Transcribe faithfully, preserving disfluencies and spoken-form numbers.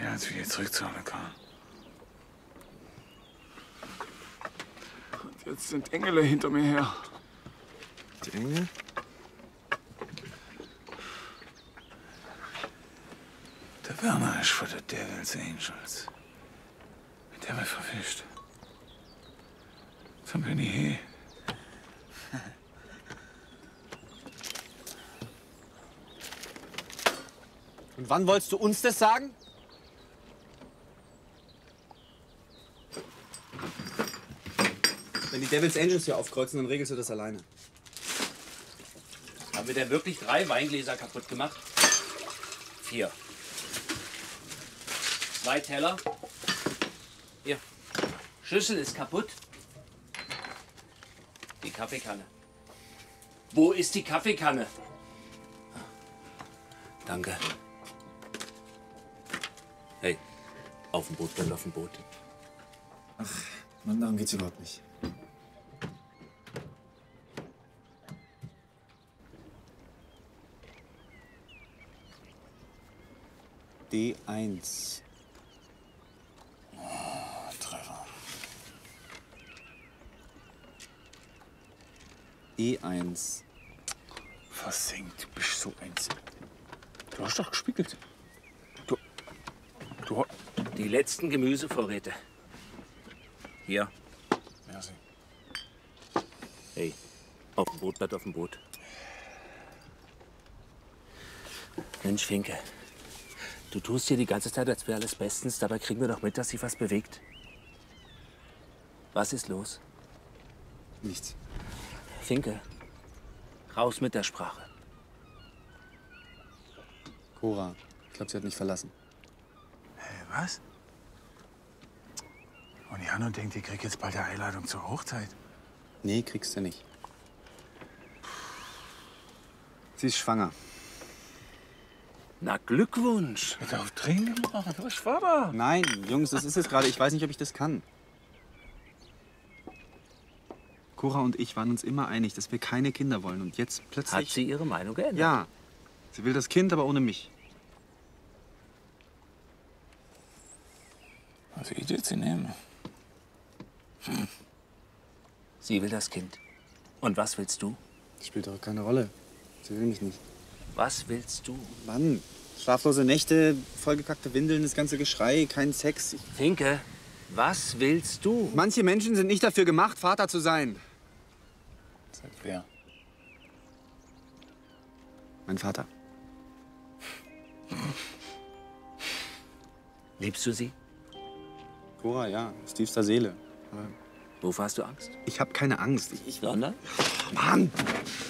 Ja, als wir hier zurück zu Hause kamen. Und jetzt sind Engel hinter mir her. Die Engel? Der Werner ist von der Devil's Angels. Der wird verwischt. Dann bin ich hier. Und wann wolltest du uns das sagen? Wenn die Devil's Angels hier aufkreuzen, dann regelst du das alleine. Haben wir denn wirklich drei Weingläser kaputt gemacht? Vier. Zwei Teller. Hier. Schüssel ist kaputt. Die Kaffeekanne. Wo ist die Kaffeekanne? Danke. Hey, auf dem Boot, bleib auf dem Boot. Ach, Mann, darum geht's überhaupt nicht. D eins. Oh, Treffer. E eins. Versenkt, du bist so eins. Du hast doch gespiegelt. Du. Du. Die letzten Gemüsevorräte. Hier. Merci. Hey, auf dem Boot, bleib auf dem Boot. Mensch, Finke. Du tust hier die ganze Zeit, als wäre alles bestens. Dabei kriegen wir doch mit, dass sich was bewegt. Was ist los? Nichts. Finke, raus mit der Sprache. Cora, ich glaube, sie hat mich verlassen. Hey, was? Und Jano denkt, ihr kriegt jetzt bald eine Einladung zur Hochzeit. Nee, kriegst du nicht. Sie ist schwanger. Na, Glückwunsch. Wird auf Tränen gemacht? Was war da? Nein, Jungs, das ist es gerade. Ich weiß nicht, ob ich das kann. Cora und ich waren uns immer einig, dass wir keine Kinder wollen. Und jetzt plötzlich... Hat sie ihre Meinung geändert? Ja. Sie will das Kind, aber ohne mich. Also ich will sie nehmen. Hm. Sie will das Kind. Und was willst du? Spielt doch keine Rolle. Sie will mich nicht. Was willst du? Mann, schlaflose Nächte, vollgekackte Windeln, das ganze Geschrei, kein Sex. Ich... Finke, was willst du? Manche Menschen sind nicht dafür gemacht, Vater zu sein. Sagt wer? Mein Vater. Liebst du sie? Cora, ja, aus tiefster Seele. Aber wovor hast du Angst? ich habe keine Angst. Ich, ich... Sondern? Mann!